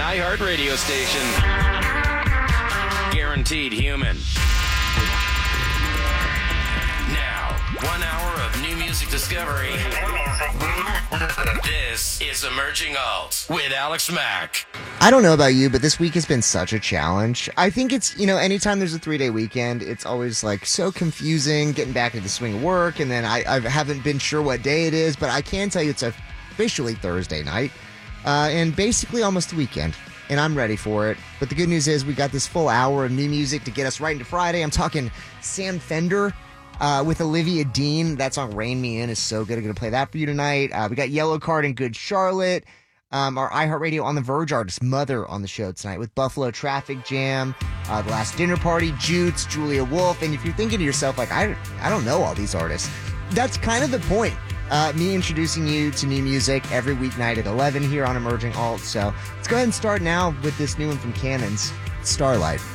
iHeart radio station. Guaranteed human. Now, 1 hour of new music discovery. This is Emerging Alt with Alex Mack. I don't know about you, but this week has been such a challenge. I think it's, anytime there's a 3-day weekend, it's always like so confusing getting back into the swing of work. And then I haven't been sure what day it is, but I can tell you it's officially Thursday night and basically almost the weekend. And I'm ready for it. But the good news is we got this full hour of new music to get us right into Friday. I'm talking Sam Fender with Olivia Dean. That song Rain Me In is so good. I'm going to play that for you tonight. We got Yellow Card and Good Charlotte. Our iHeartRadio On the Verge artist Mother on the show tonight with Buffalo Traffic Jam, The Last Dinner Party, Jutes, Julia Wolf. And if you're thinking to yourself, like, I don't know all these artists, that's kind of the point. Me introducing you to new music every weeknight at 11 here on Emerging Alt. So let's go ahead and start now with this new one from Cannons, Starlight.